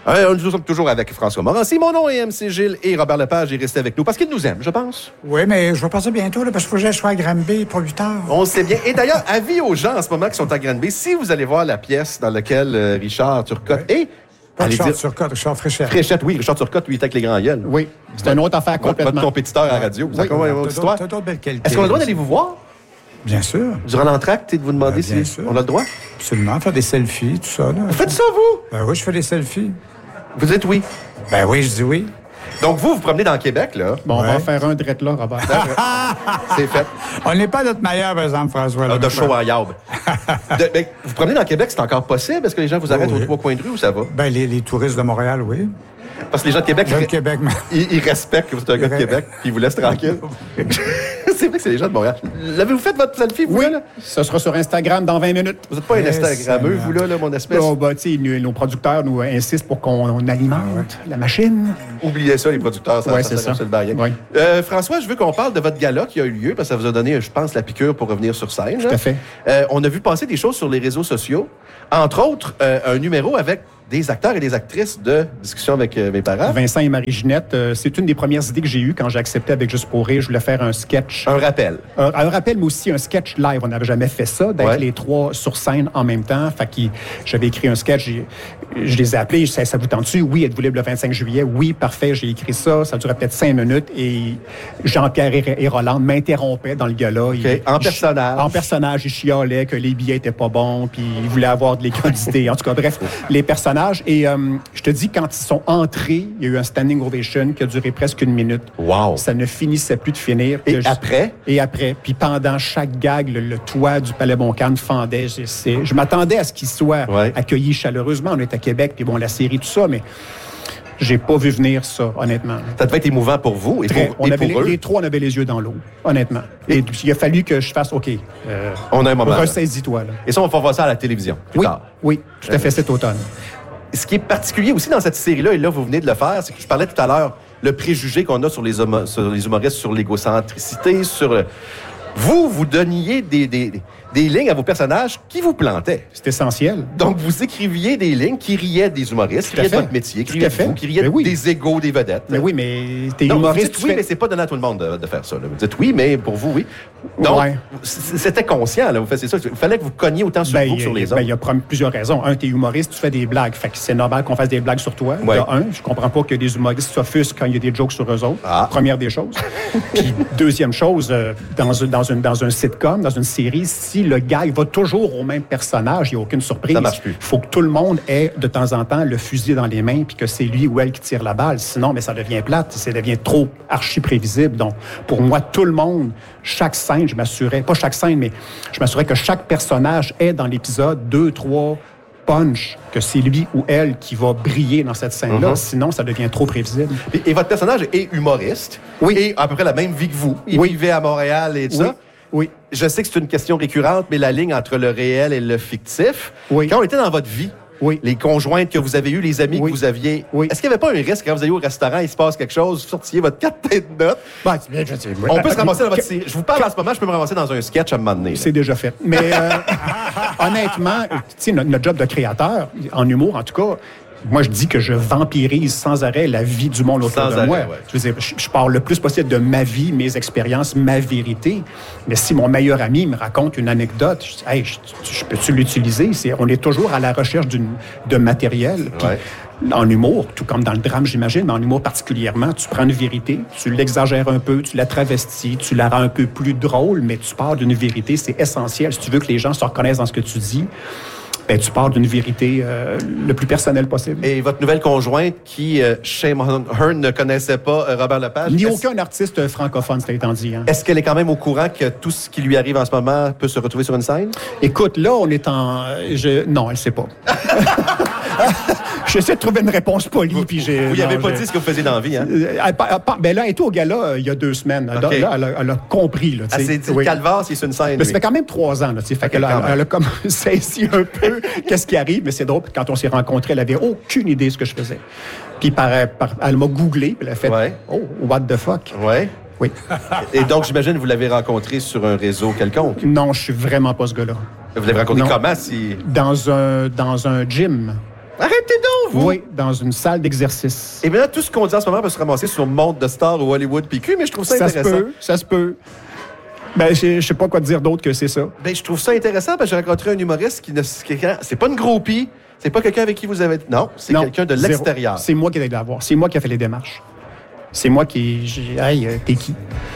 Nous sommes toujours avec François Morancy. Mon nom est MC Gilles et Robert Lepage est resté avec nous parce qu'il nous aime, je pense. Oui, mais je vais passer bientôt, là, parce qu'il faut que je sois à Granby pour 8 heures. On sait bien. Et d'ailleurs, avis aux gens en ce moment qui sont à Granby, si vous allez voir la pièce dans laquelle Richard Turcotte et... Pas Richard Turcotte, Richard Fréchette. Fréchette, oui. Richard Turcotte, lui, est avec les grands gueules. Oui, c'est une autre affaire complètement. Votre compétiteur à la radio. Vous avez une autre histoire. T'as d'autres belles qualités. Est-ce qu'on a le droit d'aller vous voir? Bien sûr. Durant l'entracte et de vous demander si on a le droit? Absolument. Faire des selfies, tout ça. Là. Vous faites ça, vous? Ben oui, je fais des selfies. Vous dites oui? Ben oui, je dis oui. Donc, vous promenez dans le Québec, là? Bon, on va en faire un drette là, Robert. C'est fait. On n'est pas notre meilleur, par exemple, François. De show en yaube. Vous promenez dans le Québec, c'est encore possible? Est-ce que les gens vous arrêtent aux 3 coins de rue ou ça va? Ben, les touristes de Montréal, oui. Parce que les gens de Québec, ils respectent que vous êtes un gars de Québec, puis ils vous laissent tranquille. C'est vrai que c'est les gens de Montréal. L'avez-vous fait votre selfie, vous, là? Ce sera sur Instagram dans 20 minutes. Vous n'êtes pas un Instagrammeux, vous, là, mon espèce? Oh, bah, tu sais, nos producteurs nous insistent pour qu'on alimente la machine. Oubliez ça, les producteurs, ça c'est ça. Le barrière. Oui. François, je veux qu'on parle de votre gala qui a eu lieu, parce que ça vous a donné, je pense, la piqûre pour revenir sur scène. Tout à fait. On a vu passer des choses sur les réseaux sociaux. Entre autres, un numéro avec des acteurs et des actrices de discussion avec mes parents. Vincent et Marie-Ginette, c'est une des premières idées que j'ai eues quand j'ai accepté avec Juste pour rire. Je voulais faire un sketch. Un rappel. Un rappel, mais aussi un sketch live. On n'avait jamais fait ça, d'être les trois sur scène en même temps. Fait que j'avais écrit un sketch. Je les ai appelés. Ça vous tente-tu? Oui, êtes-vous libre le 25 juillet? Oui, parfait. J'ai écrit ça. Ça durait peut-être 5 minutes. Et Jean-Pierre et Roland m'interrompaient dans le gala. En personnage. En personnage, ils chialaient que les billets étaient pas bons, puis ils voulaient avoir de l'équité. En tout cas, bref, les personnages. Et je te dis, quand ils sont entrés, il y a eu un standing ovation qui a duré presque 1 minute. Wow! Ça ne finissait plus de finir. Et après? Et après. Puis pendant chaque gag, le toit du Palais Montcalm fendait. Je m'attendais à ce qu'ils soient accueillis chaleureusement. On est à Québec, puis bon, la série, tout ça, mais... J'ai pas vu venir ça, honnêtement. Ça devait être émouvant pour vous et pour eux. Les trois, on avait les yeux dans l'eau, honnêtement. Et il a fallu que je fasse, OK, on a un moment. Ressaisis-toi. Là. Et ça, on va voir ça à la télévision plus tard. Oui, tout à fait, cet automne. Ce qui est particulier aussi dans cette série-là, et là, vous venez de le faire, c'est que je parlais tout à l'heure, le préjugé qu'on a sur les humoristes, sur l'égocentricité, sur... Vous donniez des lignes à vos personnages qui vous plantaient. C'est essentiel. Donc, vous écriviez des lignes qui riaient des humoristes, qui riaient de votre métier, qui riaient de vous, qui riaient des égos des vedettes. Mais oui, mais t'es donc, humoriste... Vous dites oui, mais c'est pas donné à tout le monde de faire ça. Là. Vous dites oui, mais pour vous, oui. Donc, c'était conscient, là, vous faisiez ça. Il fallait que vous cogniez autant sur vous que sur les autres. Il y a plusieurs raisons. Un, t'es humoriste, tu fais des blagues. Fait que c'est normal qu'on fasse des blagues sur toi. Je comprends pas que des humoristes s'offusquent quand il y a des jokes sur eux autres. Première des choses. Puis, deuxième chose, dans un sitcom, dans une série, si le gars va toujours au même personnage, il n'y a aucune surprise. Ça marche plus. Il faut que tout le monde ait, de temps en temps, le fusil dans les mains puis que c'est lui ou elle qui tire la balle. Sinon, mais ça devient plate. Ça devient trop archi-prévisible. Donc, pour moi, tout le monde, chaque scène, je m'assurais que chaque personnage ait dans l'épisode 2, 3 punch, que c'est lui ou elle qui va briller dans cette scène-là. Sinon, ça devient trop prévisible. Et votre personnage est humoriste. Oui. Et à peu près la même vie que vous. Il vivait à Montréal et tout ça. Oui. Je sais que c'est une question récurrente, mais la ligne entre le réel et le fictif, quand on était dans votre vie, les conjointes que vous avez eues, les amis que vous aviez, est-ce qu'il n'y avait pas un risque quand vous alliez au restaurant, il se passe quelque chose, vous sortiez votre carte de notes? On peut se ramasser dans votre série. Je vous parle en ce moment, je peux me ramasser dans un sketch à un moment donné. C'est déjà fait. Mais honnêtement, tu sais, notre job de créateur, en humour en tout cas, moi, je dis que je vampirise sans arrêt la vie du monde autour de moi. Je veux dire, je parle le plus possible de ma vie, mes expériences, ma vérité. Mais si mon meilleur ami me raconte une anecdote, je dis, hey, je peux-tu l'utiliser? On est toujours à la recherche de matériel. Puis, en humour, tout comme dans le drame, j'imagine, mais en humour particulièrement, tu prends une vérité, tu l'exagères un peu, tu la travestis, tu la rends un peu plus drôle, mais tu pars d'une vérité. C'est essentiel. Si tu veux que les gens se reconnaissent dans ce que tu dis, ben, tu pars d'une vérité le plus personnelle possible. Et votre nouvelle conjointe qui, shame on her, ne connaissait pas Robert Lepage? Ni aucun artiste francophone, c'est étant dit. Hein. Est-ce qu'elle est quand même au courant que tout ce qui lui arrive en ce moment peut se retrouver sur une scène? Écoute, là, on est en... Non, elle ne sait pas. J'essaie de trouver une réponse polie. Vous n'y avez pas dit ce que vous faisiez dans la vie, hein? Ben là, elle était au gala il y a 2 semaines. Okay. Là, elle a compris. Là, elle s'est dit, Calvaire, c'est une scène. Mais ça fait quand même 3 ans. Là, fait qu'elle elle a comme saisi un peu qu'est-ce qui arrive. Mais c'est drôle, quand on s'est rencontrés, elle n'avait aucune idée de ce que je faisais. Puis elle m'a googlé, puis elle a fait « Oh, what the fuck? » Oui. Et donc, j'imagine que vous l'avez rencontré sur un réseau quelconque? Non, je suis vraiment pas ce gars-là. Vous l'avez rencontré comment? Dans un gym. Arrêtez donc, vous! Oui, dans une salle d'exercice. Et bien là, tout ce qu'on dit en ce moment peut se ramasser sur Monde de Star ou Hollywood PQ, mais je trouve ça intéressant. Ça se peut. Ben, je sais pas quoi te dire d'autre que c'est ça. Ben, je trouve ça intéressant parce que j'ai rencontré un humoriste c'est pas une groupie, c'est pas quelqu'un avec qui vous avez... Non, c'est quelqu'un de l'extérieur. C'est moi qui ai allé la voir. C'est moi qui ai fait les démarches. C'est moi qui... Hey, t'es qui?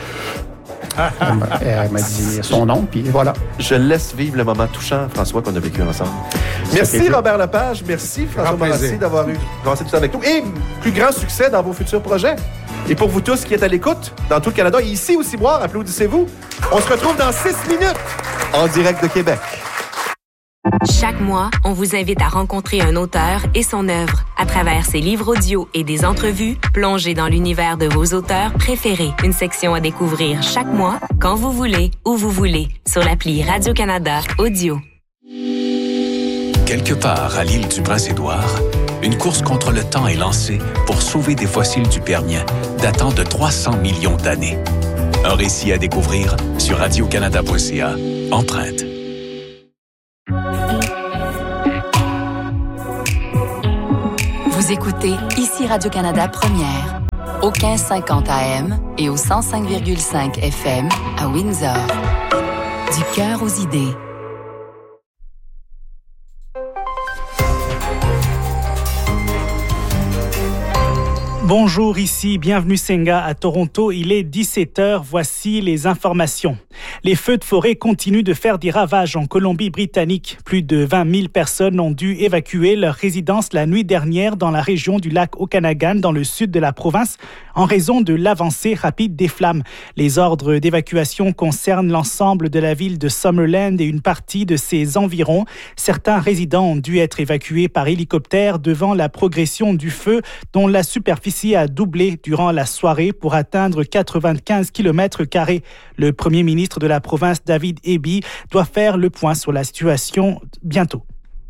Elle m'a dit son nom, puis voilà. Je laisse vivre le moment touchant, François, qu'on a vécu ensemble. Merci, Robert Lepage. Merci, François Morancy, d'avoir passé tout ça avec nous. Et plus grand succès dans vos futurs projets. Et pour vous tous qui êtes à l'écoute, dans tout le Canada, et ici au Ciboire, applaudissez-vous. On se retrouve dans 6 minutes en direct de Québec. Chaque mois, on vous invite à rencontrer un auteur et son œuvre. À travers ses livres audio et des entrevues, plongez dans l'univers de vos auteurs préférés. Une section à découvrir chaque mois, quand vous voulez, où vous voulez, sur l'appli Radio-Canada Audio. Quelque part à l'île du Prince-Édouard, une course contre le temps est lancée pour sauver des fossiles du Permien datant de 300 millions d'années. Un récit à découvrir sur radiocanada.ca. Empreinte. Vous écoutez ici Radio-Canada Première, au 1550 AM et au 105,5 FM à Windsor. Du cœur aux idées. Bonjour, ici, bienvenue Senga à Toronto. Il est 17h, voici les informations. Les feux de forêt continuent de faire des ravages en Colombie-Britannique. Plus de 20 000 personnes ont dû évacuer leur résidence la nuit dernière dans la région du lac Okanagan, dans le sud de la province, en raison de l'avancée rapide des flammes. Les ordres d'évacuation concernent l'ensemble de la ville de Summerland et une partie de ses environs. Certains résidents ont dû être évacués par hélicoptère devant la progression du feu, dont la superficie a doublé durant la soirée pour atteindre 95 km². Le premier ministre de la province, David Eby, doit faire le point sur la situation bientôt.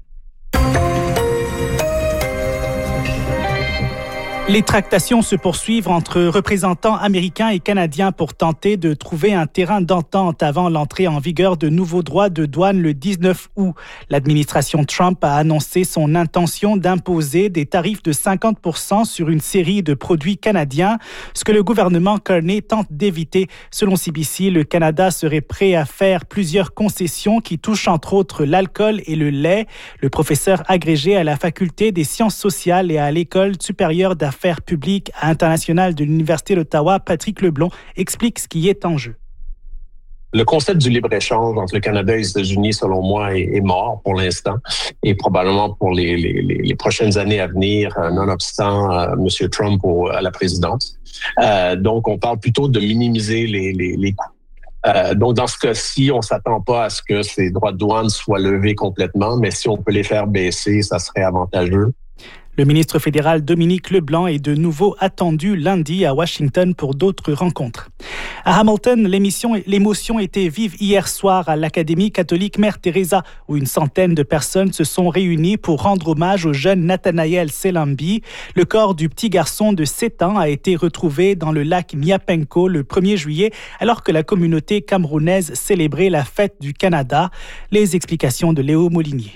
Les tractations se poursuivent entre représentants américains et canadiens pour tenter de trouver un terrain d'entente avant l'entrée en vigueur de nouveaux droits de douane le 19 août. L'administration Trump a annoncé son intention d'imposer des tarifs de 50% sur une série de produits canadiens, ce que le gouvernement Carney tente d'éviter. Selon CBC, le Canada serait prêt à faire plusieurs concessions qui touchent entre autres l'alcool et le lait. Le professeur agrégé à la Faculté des sciences sociales et à l'École supérieure d'affaires publiques internationales de l'Université d'Ottawa, Patrick Leblond, explique ce qui est en jeu. Le concept du libre-échange entre le Canada et les États-Unis, selon moi, est mort pour l'instant et probablement pour les prochaines années à venir, nonobstant M. Trump à la présidence. Donc, on parle plutôt de minimiser les coûts. Donc, dans ce cas-ci, on s'attend pas à ce que ces droits de douane soient levés complètement, mais si on peut les faire baisser, ça serait avantageux. Le ministre fédéral Dominique Leblanc est de nouveau attendu lundi à Washington pour d'autres rencontres. À Hamilton, l'émotion était vive hier soir à l'Académie catholique Mère Teresa, où une centaine de personnes se sont réunies pour rendre hommage au jeune Nathanaël Selambi. Le corps du petit garçon de 7 ans a été retrouvé dans le lac Niapenko le 1er juillet, alors que la communauté camerounaise célébrait la fête du Canada. Les explications de Léo Molinier.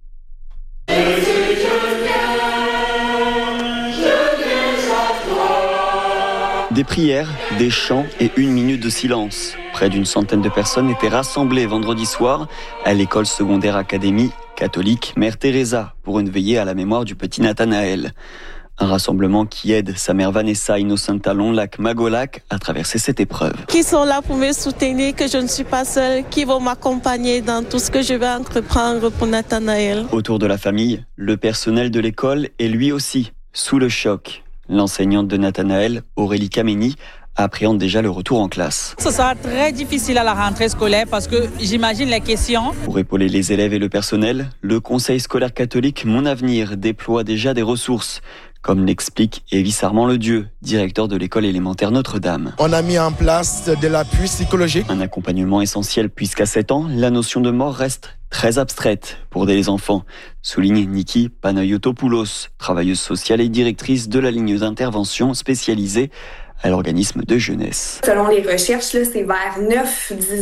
Des prières, des chants et 1 minute de silence. Près d'une centaine de personnes étaient rassemblées vendredi soir à l'école secondaire académie catholique Mère Teresa pour une veillée à la mémoire du petit Nathanaël. Un rassemblement qui aide sa mère Vanessa Innocenta Longlac-Magolac à traverser cette épreuve. Qui sont là pour me soutenir, que je ne suis pas seule, qui vont m'accompagner dans tout ce que je vais entreprendre pour Nathanaël. Autour de la famille, le personnel de l'école est lui aussi sous le choc. L'enseignante de Nathanaël, Aurélie Kameni, appréhende déjà le retour en classe. Ce sera très difficile à la rentrée scolaire parce que j'imagine les questions. Pour épauler les élèves et le personnel, le Conseil scolaire catholique Mon Avenir déploie déjà des ressources, comme l'explique Évis Armand-Ledieu, directeur de l'école élémentaire Notre-Dame. On a mis en place de l'appui psychologique. Un accompagnement essentiel puisqu'à 7 ans, la notion de mort reste très abstraite pour les enfants, souligne Niki Panayotopoulos, travailleuse sociale et directrice de la ligne d'intervention spécialisée à l'organisme de jeunesse. Selon les recherches, c'est vers 9-10 ans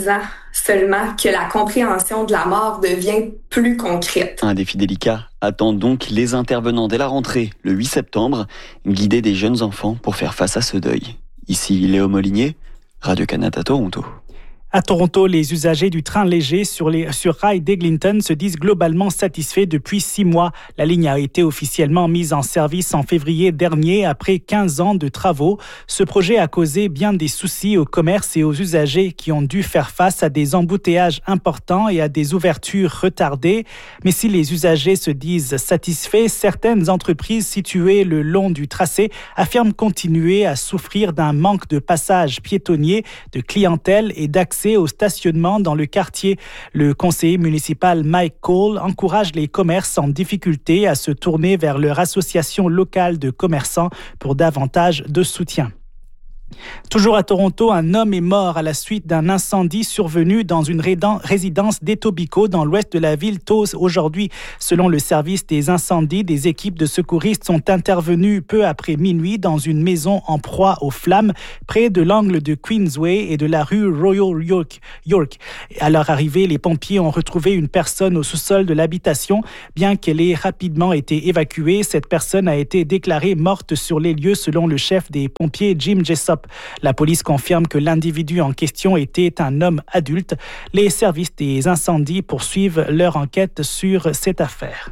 seulement que la compréhension de la mort devient plus concrète. Un défi délicat attend donc les intervenants dès la rentrée, le 8 septembre, guider des jeunes enfants pour faire face à ce deuil. Ici Léo Molinier, Radio-Canada Toronto. À Toronto, les usagers du train léger sur rail d'Eglinton se disent globalement satisfaits depuis 6 mois. La ligne a été officiellement mise en service en février dernier après 15 ans de travaux. Ce projet a causé bien des soucis au commerce et aux usagers qui ont dû faire face à des embouteillages importants et à des ouvertures retardées. Mais si les usagers se disent satisfaits, certaines entreprises situées le long du tracé affirment continuer à souffrir d'un manque de passages piétonniers, de clientèle et d'accès au stationnement dans le quartier. Le conseiller municipal Mike Cole encourage les commerces en difficulté à se tourner vers leur association locale de commerçants pour davantage de soutien. Toujours à Toronto, un homme est mort à la suite d'un incendie survenu dans une résidence d'Etobicoke dans l'ouest de la ville tôt aujourd'hui. Selon le service des incendies, des équipes de secouristes sont intervenues peu après minuit dans une maison en proie aux flammes près de l'angle de Queensway et de la rue Royal York. À leur arrivée, les pompiers ont retrouvé une personne au sous-sol de l'habitation. Bien qu'elle ait rapidement été évacuée, cette personne a été déclarée morte sur les lieux selon le chef des pompiers Jim Jessop. La police confirme que l'individu en question était un homme adulte. Les services des incendies poursuivent leur enquête sur cette affaire.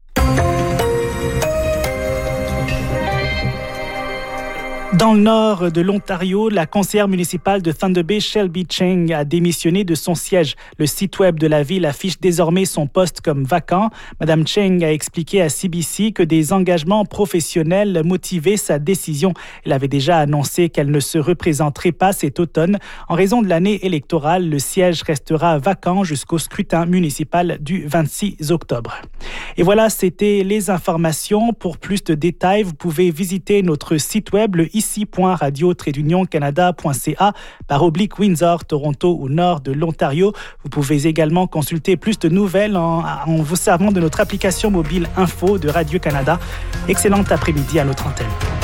Dans le nord de l'Ontario, la conseillère municipale de Thunder Bay, Shelby Cheng, a démissionné de son siège. Le site web de la ville affiche désormais son poste comme vacant. Madame Cheng a expliqué à CBC que des engagements professionnels motivaient sa décision. Elle avait déjà annoncé qu'elle ne se représenterait pas cet automne. En raison de l'année électorale, le siège restera vacant jusqu'au scrutin municipal du 26 octobre. Et voilà, c'était les informations. Pour plus de détails, vous pouvez visiter notre site web, le ici.radio-canada.ca/Windsor, Toronto ou nord de l'Ontario. Vous pouvez également consulter plus de nouvelles en vous servant de notre application mobile Info de Radio-Canada. Excellent après-midi à notre antenne.